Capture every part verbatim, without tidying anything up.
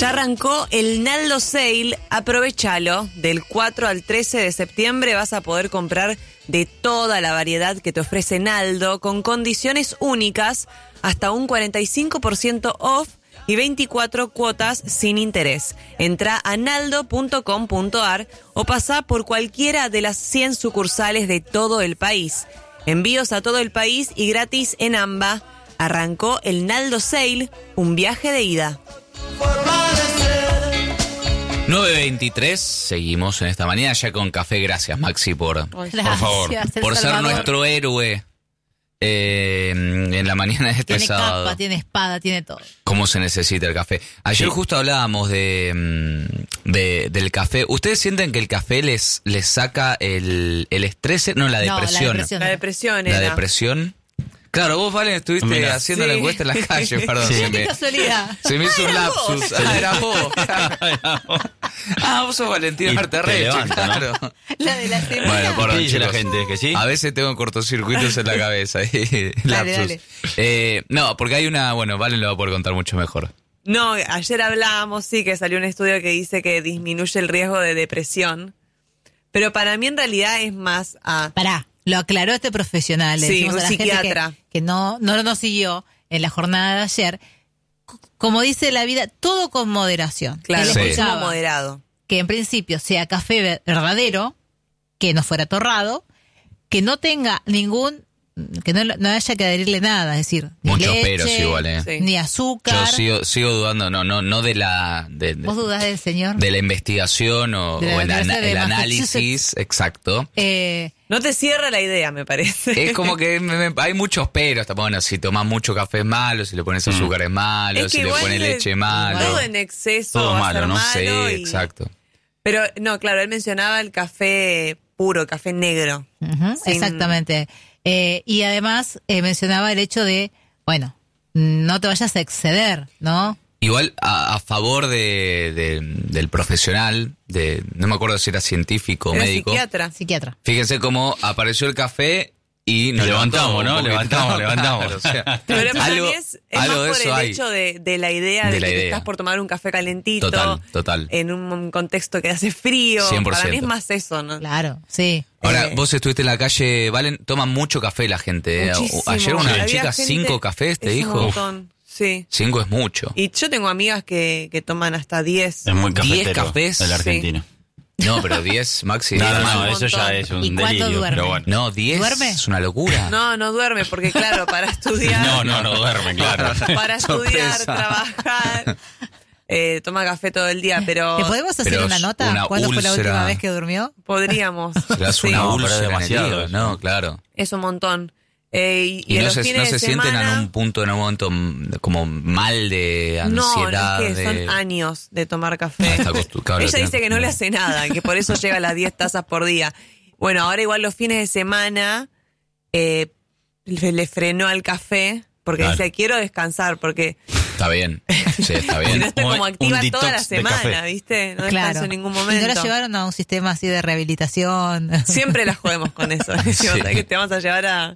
Ya arrancó el Naldo Sale, aprovechalo. Del cuatro al trece de septiembre vas a poder comprar de toda la variedad que te ofrece Naldo con condiciones únicas, hasta un cuarenta y cinco por ciento off y veinticuatro cuotas sin interés. Entra a naldo punto com punto ar o pasá por cualquiera de las cien sucursales de todo el país. Envíos a todo el país y gratis en AMBA. Arrancó el Naldo Sale, un viaje de ida. nueve veintitrés, seguimos en esta mañana ya con café. Gracias, Maxi, por, Gracias, por favor, El por ser Salvador. nuestro héroe eh, en la mañana de este Tiene sábado. capa, tiene espada, tiene todo. ¿Cómo se necesita el café? Ayer Sí. justo hablábamos de, mm, de del café. ¿Ustedes sienten que el café les, les saca el, el estrés? No, la No, la depresión. depresión. La depresión La era. depresión. Claro, vos, Valen, estuviste Mirá. haciendo Sí. la encuesta en la calle, perdón. Sí. Se, Qué me, casualidad. se me hizo un era lapsus. vos. Ah, era vos. Ah, vos sos Valentín Y Arterreche, te levanta, ¿no? claro. La de la semana. Bueno, ¿Qué perdón, dice la chicos. gente? ¿Que sí? A veces tengo cortocircuitos en la cabeza. y lapsus. dale. Eh, no, porque hay una... Bueno, Valen lo va a poder contar mucho mejor. No, ayer hablábamos, sí, que salió un estudio que dice que disminuye el riesgo de depresión. Pero para mí en realidad es más a... Pará, lo aclaró este profesional. Le Sí, decimos un a la gente psiquiatra. que, que no, no nos siguió en la jornada de ayer. C- Como dice la vida, todo con moderación. Claro, Él Sí. consumo escuchaba moderado. que en principio sea café verdadero, que no fuera torrado, que no tenga ningún, que no, no haya que adherirle nada, es decir, ni Muchos leche, peros igual, ¿eh? Sí. ni Yo azúcar. sigo, sigo dudando, no, no, no de la... De, de- ¿Vos dudás del señor? de la investigación o, De la o el, ana- Universidad de el Massachusetts. análisis, exacto. Eh, No te cierra la idea, me parece. Es como que me- me- hay muchos peros. Bueno, si tomas mucho café es malo, si le pones azúcar es malo, Es que si le igual pones de- leche es malo. Todo en exceso Todo va a malo, ser ¿no? Sí, malo y- exacto. Pero no, claro, él mencionaba el café puro, café negro. ujú, Sin- Exactamente. Eh, y además eh, mencionaba el hecho de, bueno, no te vayas a exceder, ¿no? Igual a, a favor de, de- del profesional, de no me acuerdo si era científico o Era médico. psiquiatra. Psiquiatra. Fíjense cómo apareció el café y nos Levantamos, ¿no? un poquito. Levantamos, levantamos. Claro, o sea, Pero para algo, mí es, es más algo de por eso el hay. hecho de, de la idea De de, la que te idea. estás por tomar un café calentito. Total, total. En un contexto que hace frío. cien por Para mí es ciento. más eso, ¿no? Claro, sí. Ahora, Eh, vos estuviste en la calle, Valen, toman mucho café la gente. ¿eh? Muchísimo. Ayer una Había chica, gente- cinco cafés, te es un dijo. montón, sí. Cinco es mucho. Y yo tengo amigas que, que toman hasta diez. Es muy diez cafetero cafés, el sí. argentino. No, pero diez, Maxi. No, diez no, más. no, un eso ya montón. es un ¿Y cuánto delirio. duerme? Pero bueno. No, diez ¿Duerme? es una locura. No, no duerme, porque claro, para estudiar, No, no, no duerme, claro. para estudiar, Sorpresa. trabajar, eh, toma café todo el día, pero ¿Te podemos hacer pero una es nota? una ¿Cuándo fue la úlcera. última vez que durmió? podríamos. Se le hace Sí, una No, pero úlcera es en el demasiado hígado. eso. No, claro. es un montón. Eh, y Y, y en no los se, fines no se de sienten semana, en un punto, en un momento mm, como mal de no, ansiedad. es que son de... años de tomar café. Ah, está acostumbrado, Ella tiene- dice que no le hace nada, que por eso llega a las diez tazas por día. Bueno, ahora igual los fines de semana eh, le, le frenó al café porque Claro. dice, quiero descansar, porque Está bien. Sí, está si bien. no estoy Un- como un activa detox toda la de semana, café. ¿viste? No Claro. descanso en ningún ¿Y momento. no la llevaron a un sistema así de rehabilitación? Siempre las jodemos con eso. Decimos, Sí. "Ay, que te vamos a llevar a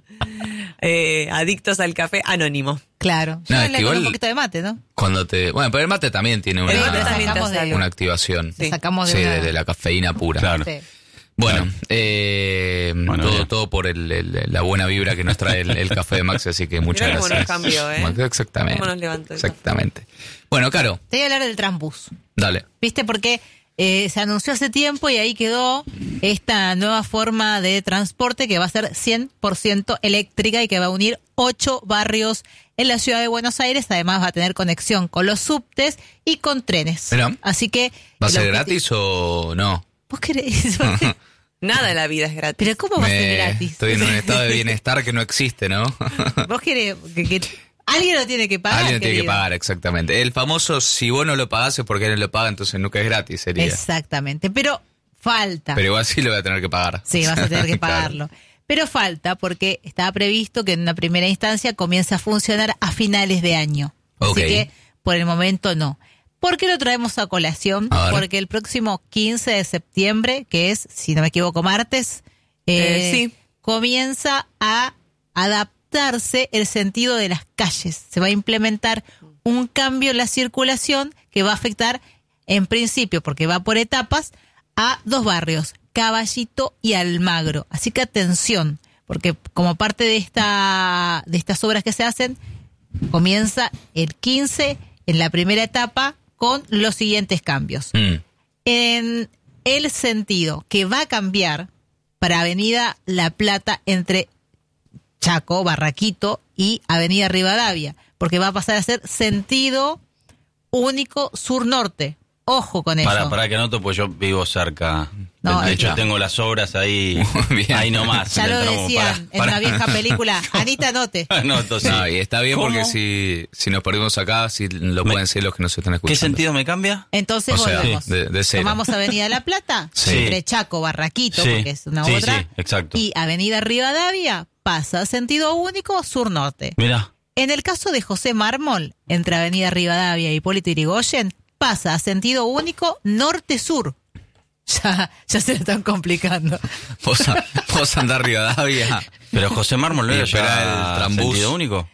eh, adictos al café anónimo. Claro. No, Yo es le que con igual- un poquito de mate, ¿no? Cuando te... Bueno, pero el mate también tiene una, El mate también te sacamos hace de- algo. una activación. Sí. Sacamos de Sí, una- de, de la cafeína pura. Claro. Sí. Bueno, Claro. eh, Bueno, todo, bien. todo por el, el- la buena vibra que nos trae el, el café de Max, así que muchas Mirá cómo gracias. nos cambió, ¿eh? Bueno, Exactamente. Cómo nos levantó el café. Exactamente. Bueno, Caro, Te voy a hablar del Trambús. dale. ¿Viste? Porque eh, se anunció hace tiempo y ahí quedó esta nueva forma de transporte que va a ser cien por ciento eléctrica y que va a unir ocho barrios en la ciudad de Buenos Aires. Además va a tener conexión con los subtes y con trenes. Mirá. Así que... ¿Va a el ser objeti- gratis o no? ¿Vos querés? Nada en la vida es gratis. Pero ¿cómo va a ser Me- gratis? Estoy en un estado de bienestar que no existe, ¿no? ¿Vos querés que, que alguien lo tiene que pagar? Alguien tiene que querido? pagar, exactamente. El famoso, si vos no lo pagás es porque alguien lo paga, entonces nunca es gratis, sería. Exactamente, pero falta. Pero igual sí lo voy a tener que pagar. Sí, vas a tener que Claro. pagarlo. Pero falta porque estaba previsto que en una primera instancia comience a funcionar a finales de año. Ok. Así que por el momento no. ¿Por qué lo traemos a colación? A ver. Porque el próximo quince de septiembre, que es, si no me equivoco, martes, Eh, eh, sí. comienza a adaptarse el sentido de las calles. Se va a implementar un cambio en la circulación que va a afectar, en principio, porque va por etapas, a dos barrios, Caballito y Almagro. Así que atención, porque como parte de esta de estas obras que se hacen, comienza el quince en la primera etapa con los siguientes cambios. Mm. En el sentido que va a cambiar para Avenida La Plata entre Chaco, Barraquito y Avenida Rivadavia, porque va a pasar a ser sentido único sur-norte. Ojo con eso. Para, para que anoto, pues yo vivo cerca. No, de hecho, ya. tengo las obras ahí, Bien. ahí nomás. Ya en el lo tramo. decían Para- en para- una vieja película. Anita, anote. Anoto, sí. No, y está bien ¿Cómo? porque si, si nos perdimos acá, si lo Me- pueden ser los que nos están escuchando. ¿Qué sentido me cambia? Entonces O sea, volvemos. sí, de- de cero. Tomamos Avenida La Plata, Sí. entre Chaco, Barraquito, Sí. porque es una Sí, otra. sí, exacto. Y Avenida Rivadavia pasa a sentido único sur-norte. Mira, En el caso de José Mármol, entre Avenida Rivadavia y Hipólito Yrigoyen, pasa a sentido único norte-sur. Ya, ya se lo están complicando. Vos, a- vos andás Rivadavia. pero José Mármol no Y era espera ya el trambús. sentido único.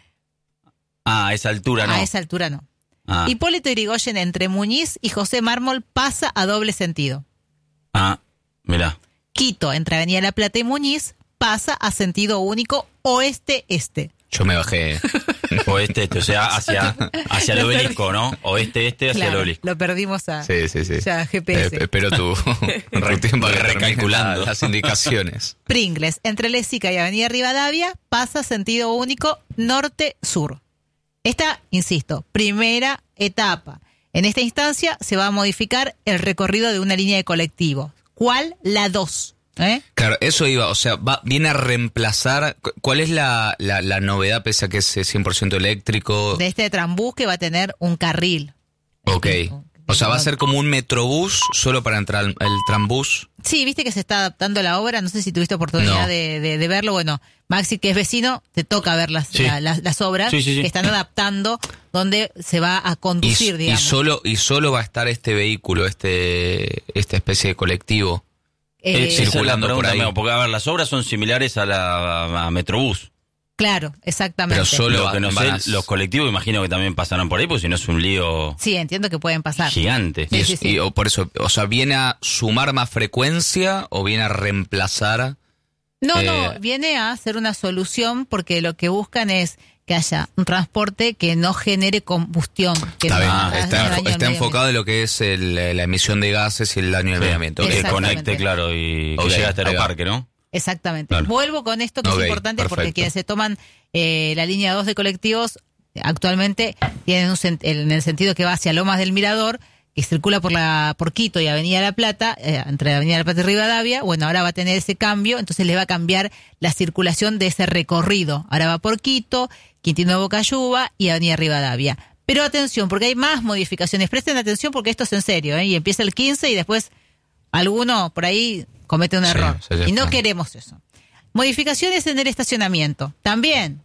Ah, a esa altura no. A esa altura no. Ah, Hipólito Yrigoyen entre Muñiz y José Mármol pasa a doble sentido. ah, mira. Quito, entre Avenida La Plata y Muñiz, pasa a sentido único oeste-este. Yo me bajé. Oeste, este, o sea, hacia, hacia el Lo obelisco, ¿no? Oeste, este, hacia el Claro, obelisco. lo perdimos a Sí, sí, sí. ya G P S. Eh, espero tu, tu tiempo que Recalculando. recalculando las indicaciones. Pringles, entre Lésica y Avenida Rivadavia, pasa sentido único norte-sur. Esta, insisto, primera etapa. En esta instancia se va a modificar el recorrido de una línea de colectivo. ¿Cuál? La dos. ¿Eh? Claro, eso iba, o sea, va, viene a reemplazar. cu- ¿Cuál es la, la, la novedad, pese a que es eh, cien por ciento eléctrico? De este trambús que va a tener un carril. Ok. O sea, va a ser como un metrobús solo para entrar al el trambús. Sí, viste que se está adaptando la obra, no sé si tuviste oportunidad No. de, de- de verlo. Bueno, Maxi, que es vecino, te toca ver las, Sí. la- las, las obras Sí, sí, sí. que están adaptando, donde se va a Y, conducir, y digamos. solo y solo va a estar este vehículo, este esta especie de colectivo. Eh, Esa es la circulando por pregunta, ahí. Meo, porque a ver, las obras son similares a la a Metrobús. Claro, exactamente. Pero solo Lo va- que no van sé, a- los colectivos imagino que también pasarán por ahí, porque si no es un lío Sí, entiendo que pueden pasar. gigante. Sí, Y, es- sí, sí. y- o por eso, o sea, ¿viene a sumar más frecuencia o viene a reemplazar? No, Eh, no, viene a ser una solución porque lo que buscan es que haya un transporte que no genere combustión. Que Está no bien, haga está, daño enfo- al está medio enfocado en lo que es el- la emisión de gases y el daño al medio ambiente. Ok. Que Exactamente. conecte, claro, y que Ok, llegue hasta ahí va. Aeroparque, ¿no? Exactamente. Claro. Vuelvo con esto que Ok, es importante porque perfecto. quienes se toman eh, la línea dos de colectivos actualmente tienen un sen- en el sentido que va hacia Lomas del Mirador, que circula por la por Quito y Avenida La Plata, eh, entre Avenida La Plata y Rivadavia. Bueno, ahora va a tener ese cambio, entonces le va a cambiar la circulación de ese recorrido. Ahora va por Quito, Quintino Bocayuba y Avenida Rivadavia. Pero atención, porque hay más modificaciones. Presten atención porque esto es en serio, ¿eh? Y empieza el quince y después alguno por ahí comete un Sí, error. sí, sí, y no sí. queremos eso. Modificaciones en el estacionamiento. También.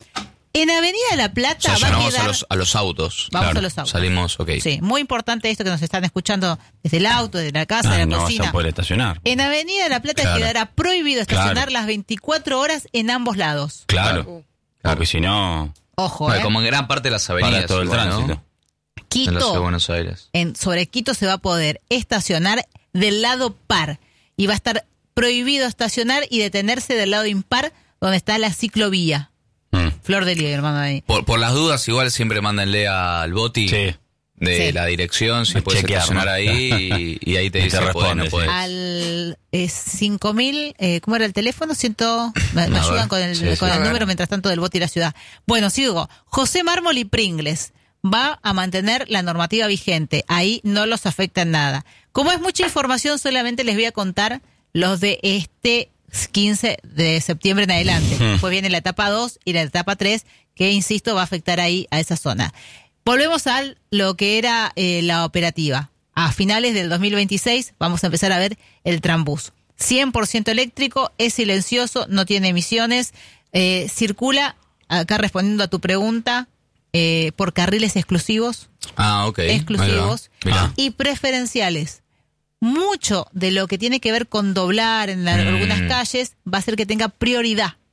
En Avenida La O Plata sea, ya va no a vamos quedar... a los, a los autos. Vamos Claro, a los autos. Salimos, ok. Sí, muy importante esto que nos están escuchando desde el auto, desde la casa, Ah, de la no vas cocina. a poder estacionar. En Avenida La Plata Claro. quedará prohibido estacionar Claro. las veinticuatro horas en ambos lados. Claro. Porque si no, Ojo, Bueno, ¿eh? como en gran parte de las avenidas. para todo el igual, ¿no? tránsito. En la ciudad de Quito, Buenos Aires. en, sobre Quito se va a poder estacionar del lado par y va a estar prohibido estacionar y detenerse del lado impar donde está la ciclovía. Mm. Flor de lío, hermano, ahí. Por, por las dudas, igual siempre mándenle al boti Sí. de Sí. la dirección, si puedes Chequear, estacionar ¿no? ahí y, y ahí te Y te dice podés, responde, no sí. podés. Al eh, cinco mil, eh, ¿cómo era el teléfono? Ciento, me, me A ayudan ver. con el, Sí, con sí, el a ver. número mientras tanto del bote y la ciudad. Bueno, sigo. José Mármol y Pringles va a mantener la normativa vigente. Ahí no los afecta en nada. Como es mucha información, solamente les voy a contar los de este quince de septiembre en adelante. Hmm. Después viene la etapa dos y la etapa tres, que insisto, va a afectar ahí a esa zona. Volvemos a lo que era eh, la operativa. A finales del dos mil veintiséis vamos a empezar a ver el trambús. cien por ciento eléctrico, es silencioso, no tiene emisiones, eh, circula, acá respondiendo a tu pregunta, eh, por carriles exclusivos, Ah, ok. exclusivos Ahí va. Mirá. y preferenciales. Mucho de lo que tiene que ver con doblar en la- Mm. algunas calles va a ser que tenga prioridad.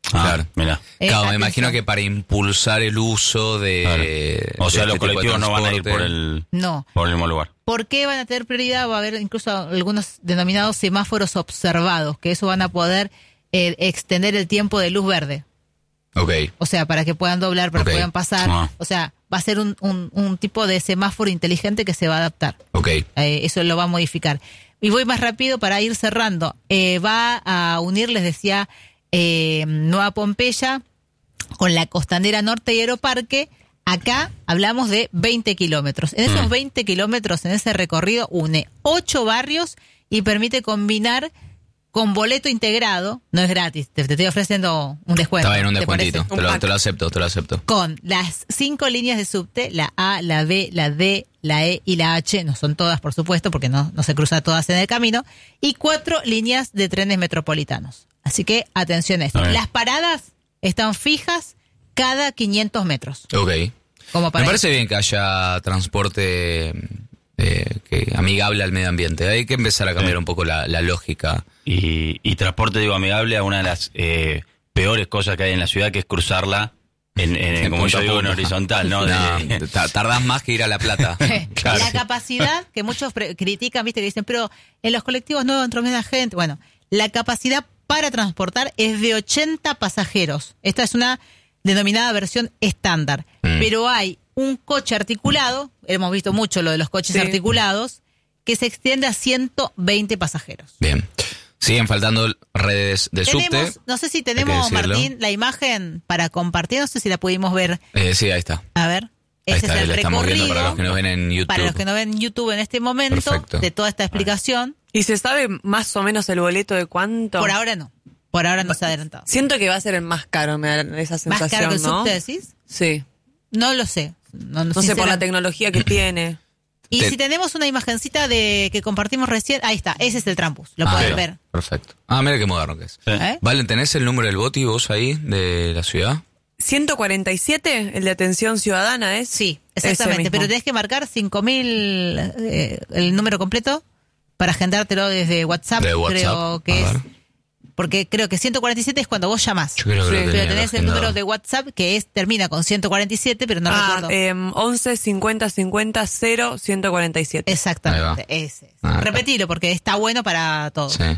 Ah, Claro. mirá. Eh, Claro, me atención. imagino que para impulsar el uso de... Claro. O de sea, este los tipo de colectivos no van a ir transporte. por el, No. por el mismo lugar. ¿Por qué van a tener prioridad? Va a haber incluso algunos denominados semáforos observados, que eso van a poder eh, extender el tiempo de luz verde. Ok, O sea, para que puedan doblar, para Ok. que puedan pasar. Ah. O sea, va a ser un, un, un tipo de semáforo inteligente que se va a adaptar. ok. Eh, eso lo va a modificar. Y voy más rápido para ir cerrando. Eh, va a unir, les decía, eh, Nueva Pompeya con la Costanera Norte y Aeroparque. Acá hablamos de veinte kilómetros. En esos Mm. veinte kilómetros, en ese recorrido, une ocho barrios y permite combinar con boleto integrado. No es gratis, te, te estoy ofreciendo un descuento. Estaba en un ¿te descuentito. parece? Te lo, Un te lo acepto, te lo acepto. Con las cinco líneas de subte, la A, la B, la D, la E y la H, no son todas, por supuesto, porque no, no se cruzan todas en el camino, y cuatro líneas de trenes metropolitanos. Así que, atención a esto. A ver. Las paradas están fijas cada quinientos metros. Ok. Como para Me parece bien que haya transporte eh, que amigable al medio ambiente. Hay que empezar a cambiar Sí. un poco la, la lógica. Y, y transporte, digo, amigable a una de las eh, peores cosas que hay en la ciudad, que es cruzarla, en, en- En como punto yo a digo, en punto. horizontal, ¿no? No, De- ta- tardás más que ir a La Plata. Claro. La capacidad que muchos pre- critican, viste, que dicen, pero en los colectivos no entró menos gente. Bueno, la capacidad para transportar es de ochenta pasajeros. Esta es una denominada versión estándar. Mm. Pero hay un coche articulado, hemos visto mucho lo de los coches Sí. articulados, que se extiende a ciento veinte pasajeros. Bien. Siguen faltando redes de subte. Tenemos, no sé si hay que tenemos, decirlo. Martín, la imagen para compartir, no sé si la pudimos ver. Eh, sí, ahí está. A ver, Ahí ese está, es el la estamos recorrido. viendo para los que nos ven en YouTube. Para los que no ven YouTube en este momento, Perfecto. de toda esta explicación. ¿Y se sabe más o menos el boleto de cuánto? Por ahora no. Por ahora no se ha adelantado. Siento que va a ser el más caro, me da esa sensación, ¿Más caro que el ¿no? subte, decís? Sí. No lo sé. No, No sé, por sincera- la tecnología que tiene. Y Te- si tenemos una imagencita de que compartimos recién, ahí está, ese es el Trampus, lo Ah, pueden bien. ver. Perfecto. Ah, mira qué moderno que es. Sí. ¿Eh? Valen, ¿tenés el número del boti vos ahí de la ciudad? ciento cuarenta y siete, el de atención ciudadana, ¿es? Sí, Ese exactamente, mismo. pero tenés que marcar cinco mil, eh, el número completo, para agendártelo desde WhatsApp, De WhatsApp, creo que a es, ver. porque creo que ciento cuarenta y siete es cuando vos llamás. Yo creo que Sí, lo pero tenía Pero tenés el agendado. número de WhatsApp que es termina con ciento cuarenta y siete, pero no ah, recuerdo. eh, once cincuenta cincuenta cero ciento cuarenta y siete. Exactamente, ese. es. Ah, Repetilo porque está bueno para todos. Sí.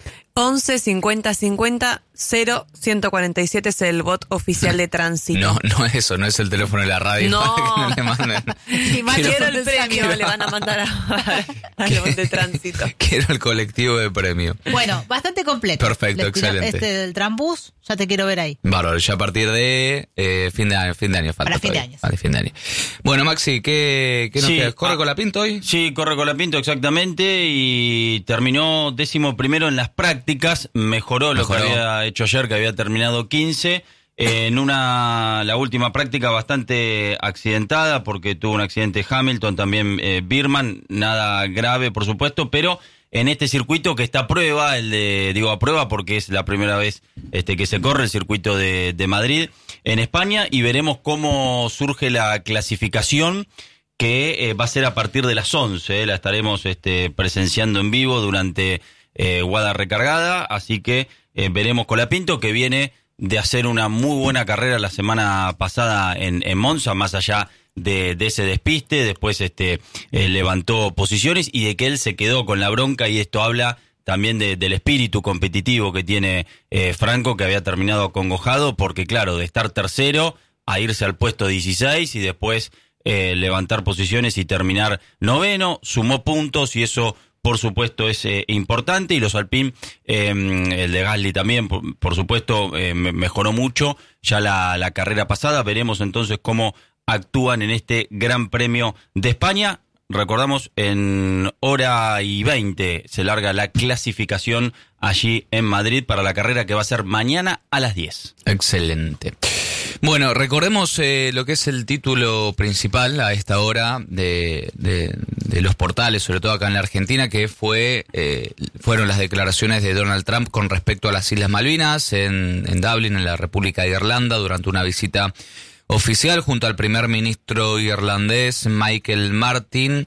once cincuenta cincuenta cero ciento cuarenta y siete es el bot oficial de tránsito. No, no es eso, no es el teléfono de la radio. No. Para que no le manden. Y más Quiero- Quiero el Quiero- premio, le van a mandar a- al bot de tránsito. Quiero el colectivo de premio. Bueno, bastante completo. Perfecto, Les tiro excelente. Este del Trambús, ya te quiero ver ahí. Bárbaro, ya a partir de eh, fin de año, fin de año falta Para fin de todavía. año. Vale, fin de año. Bueno, Maxi, ¿qué, qué nos Sí, queda? ¿Corre ah, con la pinta hoy? Sí, corre con la Pinto, exactamente, y terminó décimo primero en las prácticas, mejoró lo Mejoró. que había hecho ayer, que había terminado quince, en una, la última práctica bastante accidentada, porque tuvo un accidente Hamilton, también eh, Birman, nada grave, por supuesto, pero en este circuito que está a prueba, el de, digo a prueba porque es la primera vez este que se corre el circuito de, de Madrid en España, y veremos cómo surge la clasificación, que eh, va a ser a partir de las once, eh, la estaremos este, presenciando en vivo durante eh, Guada Recargada, así que eh, veremos Colapinto, que viene de hacer una muy buena carrera la semana pasada en, en Monza, más allá de, de ese despiste, después este eh, levantó posiciones, y de que él se quedó con la bronca, y esto habla también de, del espíritu competitivo que tiene eh, Franco, que había terminado acongojado, porque claro, de estar tercero a irse al puesto dieciséis y después eh, levantar posiciones y terminar noveno, sumó puntos, y eso por supuesto es eh, importante, y los Alpine, eh, el de Gasly también, por, por supuesto, eh, me- mejoró mucho ya la, la carrera pasada. Veremos entonces cómo actúan en este Gran Premio de España. Recordamos, en hora y veinte se larga la clasificación allí en Madrid para la carrera que va a ser mañana a las diez. Excelente. Bueno, recordemos eh, lo que es el título principal a esta hora de, de, de los portales, sobre todo acá en la Argentina, que fue eh, fueron las declaraciones de Donald Trump con respecto a las Islas Malvinas en, en Dublín, en la República de Irlanda, durante una visita oficial junto al primer ministro irlandés Michael Martin.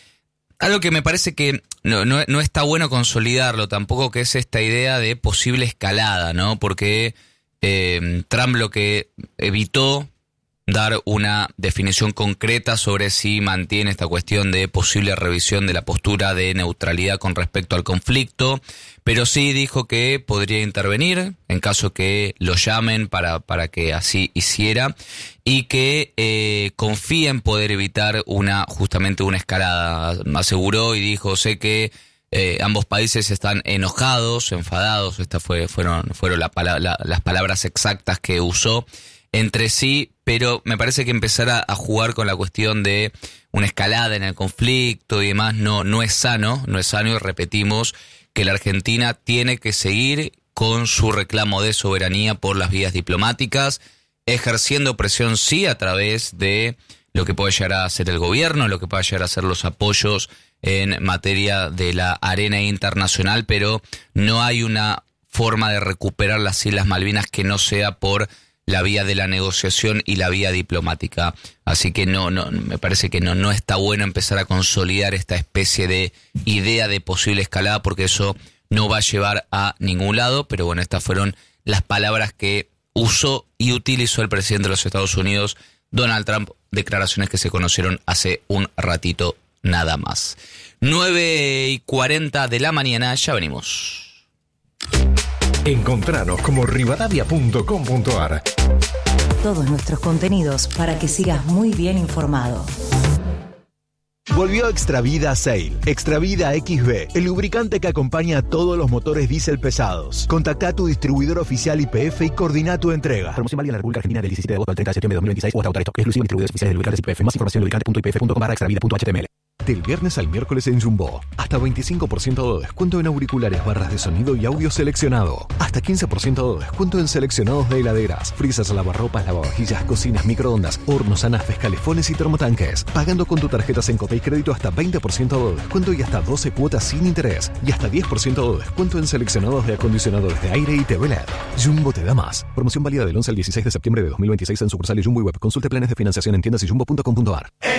Algo que me parece que no, no, no está bueno consolidarlo tampoco, que es esta idea de posible escalada, ¿no? Porque eh, Trump lo que evitó dar una definición concreta sobre si mantiene esta cuestión de posible revisión de la postura de neutralidad con respecto al conflicto, pero sí dijo que podría intervenir en caso que lo llamen para, para que así hiciera, y que eh, confía en poder evitar una justamente una escalada. Aseguró y dijo, sé que eh, ambos países están enojados, enfadados, estas fue, fueron, fueron la, la, las palabras exactas que usó entre sí, pero me parece que empezar a, a jugar con la cuestión de una escalada en el conflicto y demás no, no es sano, no es sano, y repetimos que la Argentina tiene que seguir con su reclamo de soberanía por las vías diplomáticas, ejerciendo presión sí a través de lo que puede llegar a hacer el gobierno, lo que puede llegar a ser los apoyos en materia de la arena internacional, pero no hay una forma de recuperar las Islas Malvinas que no sea por la vía de la negociación y la vía diplomática. Así que no, no, me parece que no, no está bueno empezar a consolidar esta especie de idea de posible escalada, porque eso no va a llevar a ningún lado. Pero bueno, estas fueron las palabras que usó y utilizó el presidente de los Estados Unidos, Donald Trump, declaraciones que se conocieron hace un ratito nada más. nueve y cuarenta de la mañana, ya venimos. Encontranos como rivadavia punto com punto ar. Todos nuestros contenidos para que sigas muy bien informado. Volvió Extravida Sail. Extravida X B, el lubricante que acompaña a todos los motores diésel pesados. Contacta a tu distribuidor oficial Y P F y coordina tu entrega. Promoción válida en la República Argentina del diecisiete de agosto al treinta de septiembre de dos mil veintiséis o hasta autorizado. Exclusivo en distribuidores oficiales de lubricantes Y P F. Más información en lubricante punto i p f punto com barra extravida punto h t m l. Del viernes al miércoles en Jumbo. Hasta veinticinco por ciento de descuento en auriculares, barras de sonido y audio seleccionado. Hasta quince por ciento de descuento en seleccionados de heladeras, freezers, lavarropas, lavavajillas, cocinas, microondas, hornos, anafes, calefones y termotanques. Pagando con tu tarjeta Sencopay Crédito hasta veinte por ciento de descuento y hasta doce cuotas sin interés. Y hasta diez por ciento de descuento en seleccionados de acondicionadores de aire y T V L E D. Jumbo te da más. Promoción válida del once al dieciséis de septiembre de dos mil veintiséis en sucursales Jumbo y Web. Consulte planes de financiación en tiendas y jumbo punto com punto ar.